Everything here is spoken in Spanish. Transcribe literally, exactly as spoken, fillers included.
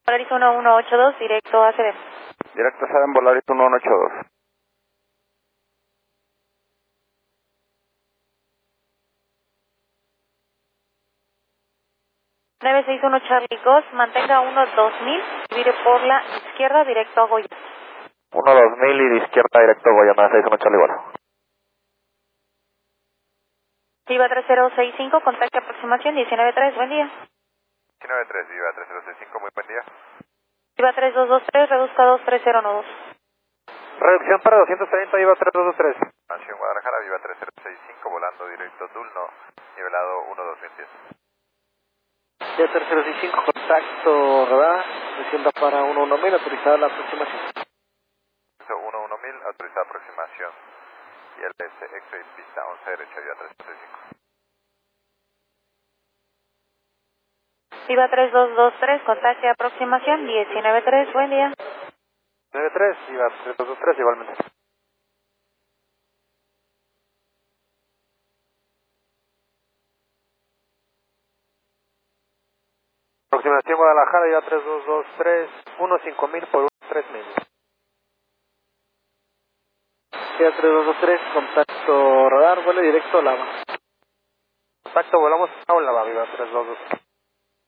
Volaris uno uno ocho dos, directo a C D. Directo a C D en Volaris uno uno ocho dos. nueve seis uno Charlie Ghost, mantenga uno dos mil, vire por la izquierda, directo a Goya. uno dos mil y de izquierda directo a Goya, nueve seis uno Charlie Gol. Viva tres cero seis cinco, contacto aproximación diecinueve tres, buen día. diecinueve tres, Viva tres cero seis cinco, muy buen día. Viva tres dos dos tres, reduzca dos tres cero uno dos. Reducción para doscientos treinta, Viva tres dos dos tres. Nación Guadalajara, Viva tres cero seis cinco, volando directo Dulno, nivelado uno dos mil diez. Viva tres cero seis cinco, contacto radar, descienda para uno uno mil, autorizada la aproximación. uno uno mil, autorizada aproximación. Y el S X pista once derecha, Viva tres cero seis cinco. Viva tres dos dos tres, contacto aproximación diecinueve tres, buen día. nueve tres, Viva tres dos dos tres, igualmente. Aproximación Guadalajara, Viva tres dos dos tres, uno cinco mil por tres mil. Viva tres dos dos tres, contacto radar, vuelo directo a Lava. Contacto, volamos a Lava, Viva tres dos dos tres.